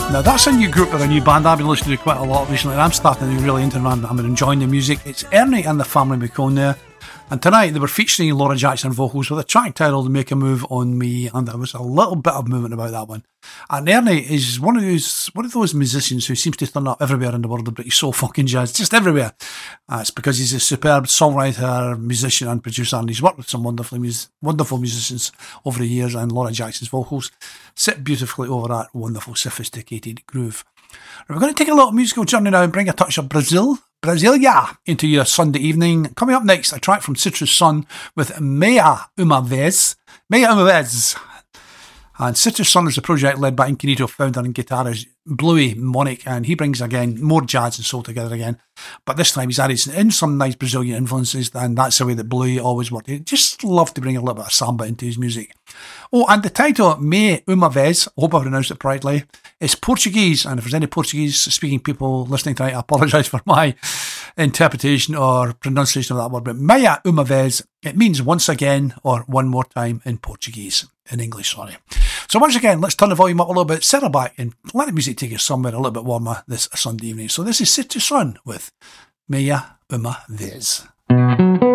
Now that's a new group or a new band I've been listening to quite a lot recently, and I'm starting to be really into them. I'm enjoying the music. It's Ernie and the Family McCone there. And tonight they were featuring Laura Jackson vocals with a track titled Make a Move on Me, and there was a little bit of movement about that one. And Ernie is one of those musicians who seems to turn up everywhere in the world of British soul, funk and jazz, just everywhere. It's because he's a superb songwriter, musician and producer, and he's worked with some wonderful musicians over the years, and Laura Jackson's vocals sit beautifully over that wonderful, sophisticated groove. We're going to take a little musical journey now and bring a touch of Brasilia into your Sunday evening. Coming up next, a track from Citrus Sun with Meia Uma Vez. And Citrus Sun is a project led by Incognito founder and guitarist Bluey Monic, and he brings again more jazz and soul together again. But this time he's added in some nice Brazilian influences, and that's the way that Bluey always worked. He just loved to bring a little bit of samba into his music. Oh, and the title, Me Uma Vez, I hope I pronounced it rightly, is Portuguese, and if there's any Portuguese-speaking people listening tonight, I apologise for my interpretation or pronunciation of that word, but Meia Uma Vez, it means once again or one more time in Portuguese, in English, sorry. So once again, let's turn the volume up a little bit, settle back, and let the music take us somewhere a little bit warmer this Sunday evening. So this is Citrus Sun with Meia Uma Vez.